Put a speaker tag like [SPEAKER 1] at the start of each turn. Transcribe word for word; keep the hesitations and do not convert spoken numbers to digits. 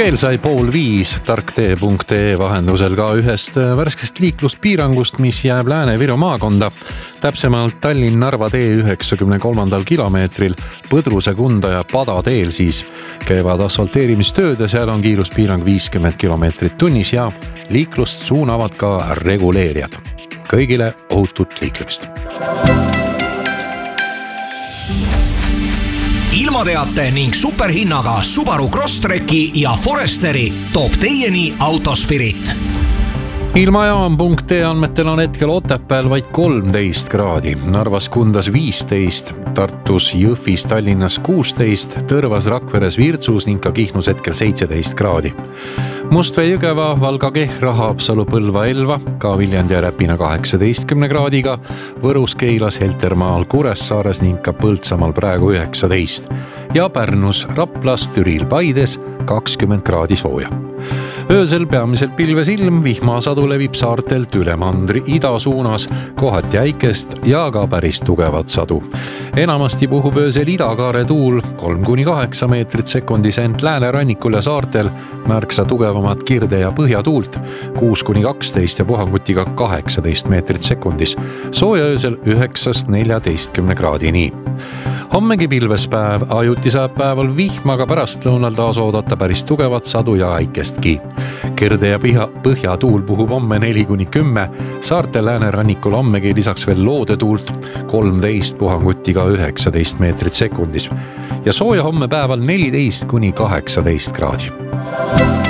[SPEAKER 1] Keel sai pool viis tarktee punkt ee vahendusel ka ühest värskest liikluspiirangust, mis jääb Lääne-Viru maakonda. Täpsemalt Tallinn-Narva tee üheksakümne kolmandal kilomeetril Põdruse, Kunda ja Pada teel siis käivad asfalteerimistööd ja seal on kiiruspiirang viiskümmend kilomeetrit tunnis ja liiklust suunavad ka reguleerijad. Kõigile ohutut liiklemist.
[SPEAKER 2] Ilmateate ning superhinnaga Subaru Crosstreki ja Foresteri toob teieni Autospirit.
[SPEAKER 1] Ilmajaam punkt ee andmetel on hetkel Otepääl vaid kolmteist kraadi, Narvas, Kundas viisteist, Tartus, Jõhvis, Tallinnas kuusteist, Tõrvas, Rakveres, Virtsus ning ka Kihnus hetkel seitseteist kraadi. Mustvee, Jõgeva, Valga, Kehra, Haapsalu, Põlva, Elva, ka Viljandi ja Räpina kaheksateistkümne kraadiga, Võrus, Keilas, Heltermaal, Kuressaares ning ka Põltsamaal praegu üheksateist ja Pärnus, Raplas, Türil, Paides kakskümmend kraadi sooja. Öösel peamiselt pilves ilm, vihmasadu levib saartelt üle mandri ida suunas, kohati äikest ja ka päris tugevat sadu. Enamasti puhub öösel idakaare tuul kolm kuni kaheksa meetrit sekundis, ent läänerannikul ja saartel märksa tugevamat kirde- ja põhjatuult kuus kuni kaksteist ja puhangutiga kaheksateist meetrit sekundis. Sooja öösel üheksast neljateistkümne kraadini. Hommegi pilves päev, ajuti saab päeval vihmaga pärast lõunal taas oodata päris tugevat sadu ja äikestki. Kirde- ja põhja, põhjatuul puhub homme neli kuni kümme, saarte läänerannikul hommegi lisaks veel loodetuult kolmteist, puhangutiga üheksateist meetrit sekundis ja sooja homme päeval neliteist kuni kaheksateist kraadi.